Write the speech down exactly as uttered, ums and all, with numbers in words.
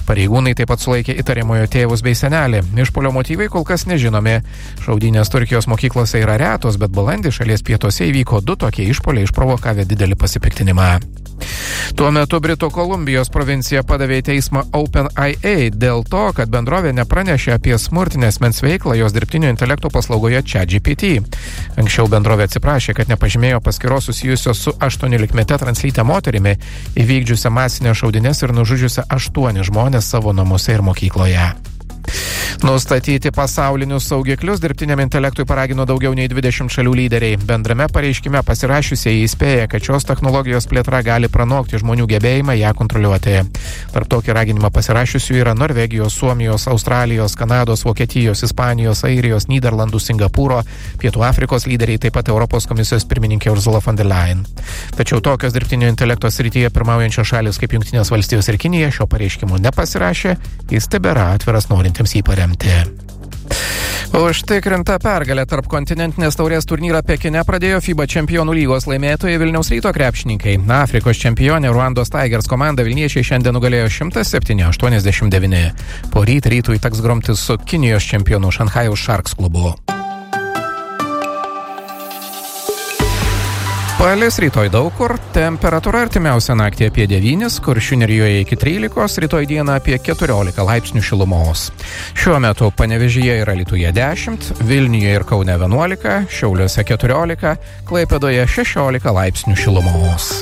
Pareigūnai taip pat sulaikė įtariamojo tėvus bei senelį. Išpuolio motyvai kol kas nežinomi. Šaudynės Turkijos mokyklose yra retos, bet balandį šalies pietuose įvyko du tokie išpuoliai išprovokavę didelį pasipiktinimą. Tuo metu Britų Kolumbijos provincija padavė į teismą OpenAI dėl to, kad bendrovė nepranešė apie smurtinę asmens veiklą jos dirbtinio intelekto paslaugoje ChatGPT. Anksčiau bendrovė atsiprašė, kad nepažymėjo paskyros susijusios su aštuoniolikmete translyte moterimi, įvykdžiusią masinės šaudynes ir nužudžiusią aštuonis žmonės savo namuose ir mokykloje. Nustatyti pasaulinius saugiklius dirbtiniam intelektui paragino daugiau nei dvidešimt šalių lyderiai. Bendrame pareiškime pasirašiusieji įspėja, kad šios technologijos plėtra gali pranokti žmonių gebėjimą ją kontroliuoti. Tarp tokį raginimą pasirašiusių yra Norvegijos, Suomijos, Australijos, Kanados, Vokietijos, Ispanijos, Airijos, Nyderlandų, Singapūro, Pietų Afrikos lyderiai, taip pat Europos komisijos pirmininkė Ursula von der Leyen. Tačiau tokios dirbtinio intelekto srityje pirmaujančios šalis kaip Jungtinės valstijos ir Kinija šio pareiškimo nepasirašė, jis tebėra atviras norintiems jį paremti. Užtikrinta pergalė tarp kontinentinės taurės turnyrą Pekine pradėjo FIBA čempionų lygos laimėtojai Vilniaus Ryto krepšininkai. Afrikos čempionė Ruandos Tigers komanda vilniečiai šiandien nugalėjo šimtas septyni aštuoniasdešimt devyni. Poryt Rytui teks grumtis su Kinijos čempionu Šanchajaus Sharks klubu. Palis rytoj daug kur, temperatūra artimiausią naktį apie devynis, Kuršių nerijoje iki trylikos, rytoj dieną apie keturiolika laipsnių šilumos. Šiuo metu Panevėžyje ir Alytuje dešimt, Vilniuje ir Kaune vienuolika, Šiauliuose keturiolika, Klaipėdoje šešiolika laipsnių šilumos.